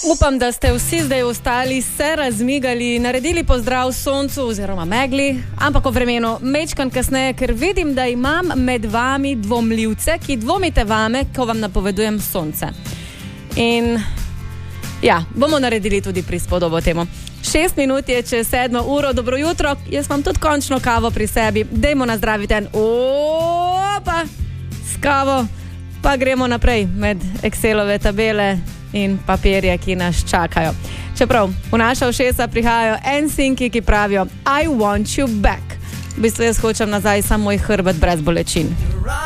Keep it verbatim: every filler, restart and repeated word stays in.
Upam, da ste vsi zdaj ostali, se razmigali, naredili pozdrav soncu oziroma megli, ampak o vremenu mečkan kasneje, ker vidim, da imam med vami dvomljivce, ki dvomite vame, ko vam napovedujem sonce. In ja, bomo naredili tudi prispodobo temu. Šest minut je čez sedmo uro, dobro jutro, jaz vam tudi končno kavo pri sebi. Dejmo nazdraviti en, opa, s kavo, pa gremo naprej med Excelove tabele in papirje, ki nas čakajo. Čeprav v naša ušesa prihajajo en sinki, ki pravijo I want you back. V bistvu jaz hočem nazaj samo moj hrbet brez bolečin.